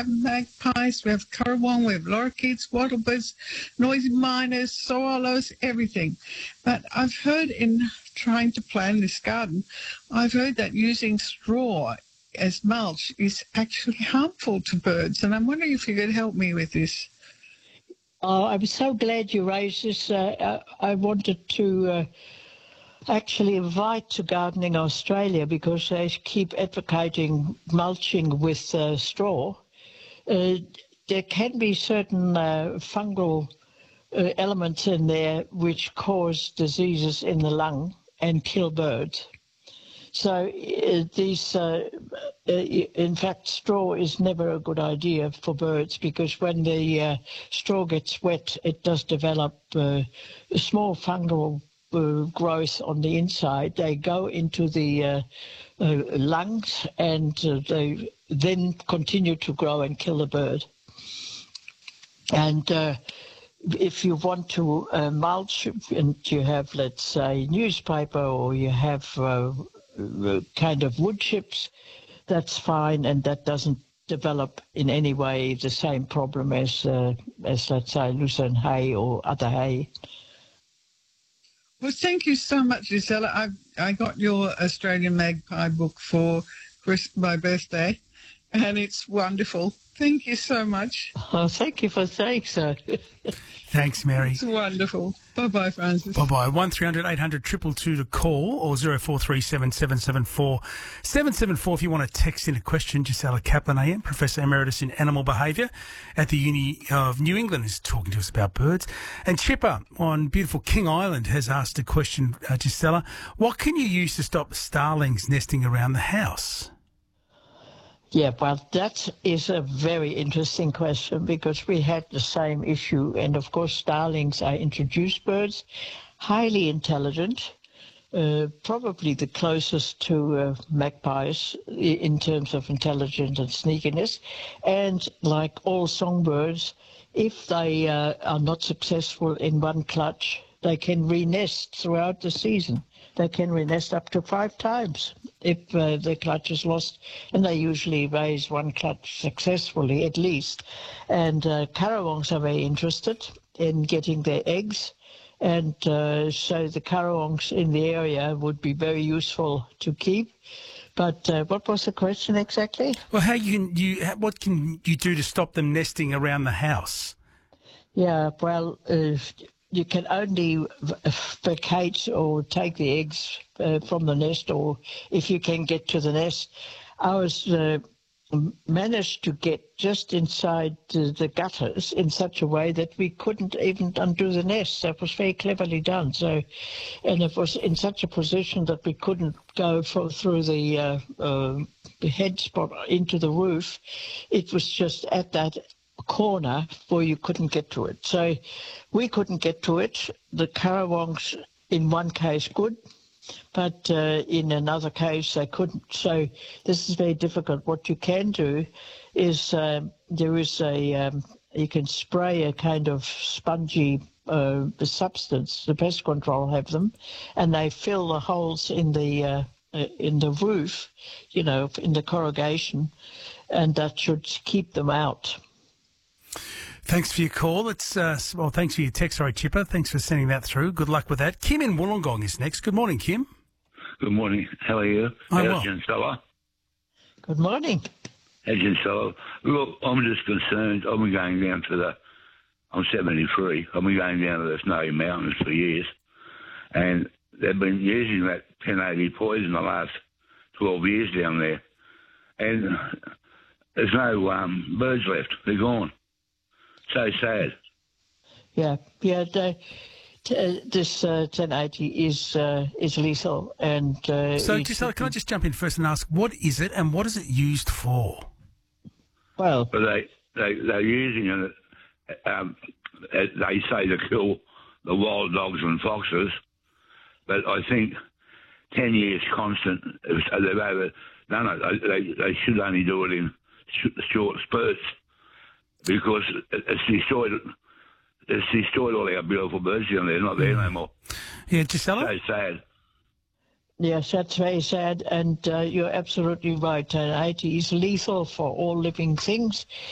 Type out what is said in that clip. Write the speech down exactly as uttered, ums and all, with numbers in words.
have magpies, we have currawong, we have lorikeets, wattlebirds, noisy miners, swallows, everything. But I've heard in trying to plan this garden, I've heard that using straw as mulch is actually harmful to birds. And I'm wondering if you could help me with this. Oh, I'm so glad you raised this. Uh, I wanted to uh, actually invite to Gardening Australia, because they keep advocating mulching with uh, straw. Uh, there can be certain uh, fungal uh, elements in there which cause diseases in the lung and kill birds. So uh, these, uh, uh, in fact, straw is never a good idea for birds, because when the uh, straw gets wet, it does develop uh, a small fungal uh, growth on the inside. They go into the uh, uh, lungs, and uh, they then continue to grow and kill the bird. And uh, if you want to uh, mulch, and you have, let's say, newspaper, or you have uh, kind of wood chips, that's fine, and that doesn't develop in any way the same problem as, uh, as let's say, lucerne hay or other hay. Well, thank you so much, Gisela. I I got your Australian Magpie book for Chris, my birthday, and it's wonderful. Thank you so much. Oh, thank you for saying so. Thanks, Mary. It's wonderful. Bye-bye, Francis. Bye-bye. one three hundred eight hundred two two two to call, or zero four three seven seven seven four seven seven four if you want to text in a question. Gisela Kaplan, A M, Professor Emeritus in Animal Behaviour at the Uni of New England, is talking to us about birds. And Chipper on beautiful King Island has asked a question, uh, Gisela. What can you use to stop starlings nesting around the house? Yeah, well, that is a very interesting question, because we had the same issue. And, of course, starlings are introduced birds, highly intelligent, uh, probably the closest to uh, magpies in terms of intelligence and sneakiness. And like all songbirds, if they uh, are not successful in one clutch, they can re-nest throughout the season. They can re-nest up to five times if uh, the clutch is lost, and they usually raise one clutch successfully at least. And uh, currawongs are very interested in getting their eggs, and uh, so the currawongs in the area would be very useful to keep. But uh, what was the question exactly? Well, how you can you what can you do to stop them nesting around the house? Yeah, well, uh, you can only vacate or take the eggs uh, from the nest, or if you can get to the nest. Ours uh, managed to get just inside the, the gutters in such a way that we couldn't even undo the nest. That was very cleverly done. So, and it was in such a position that we couldn't go for, through the, uh, uh, the head spot into the roof. It was just at that corner where you couldn't get to it. So we couldn't get to it. The currawongs in one case could, but uh, in another case they couldn't. So this is very difficult. What you can do is uh, there is a, um, you can spray a kind of spongy uh, substance, the pest control have them, and they fill the holes in the, uh, in the roof, you know, in the corrugation, and that should keep them out. Thanks for your call. It's uh, well, thanks for your text, sorry, Chipper. Thanks for sending that through. Good luck with that. Kim in Wollongong is next. Good morning, Kim. Good morning. How are you? I'm How's well. Gisela? Good morning. How's Gisela? Look, I'm just concerned. I've been going down to the, I'm seventy-three. I've been going down to the Snowy Mountains for years. And they've been using that ten eighty poison the last twelve years down there. And there's no um, birds left. They're gone. So sad. Yeah, yeah. The, t- this uh, ten eighty is uh, is lethal, and uh, So, it- Gisela, can I just jump in first and ask, what is it and what is it used for? well, But they, they, they're using it, um, they say to kill the wild dogs and foxes, but I think ten years constant, they've over, no, no, they, they should only do it in short spurts, because it's destroyed, it's destroyed all our beautiful birds down there. They're not there no more. Yeah, Gisela? So sad. yes, that's very sad, and uh, you're absolutely right. ten eighty is lethal for all living things.